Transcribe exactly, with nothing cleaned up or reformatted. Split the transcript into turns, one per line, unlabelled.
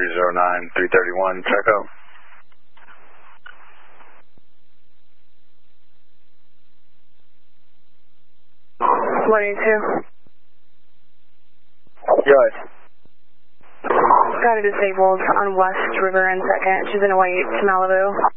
three zero nine, three thirty-one, check out.
one eighty-two.
Yes.
Got a disabled on West River and Second. She's in a white to Malibu.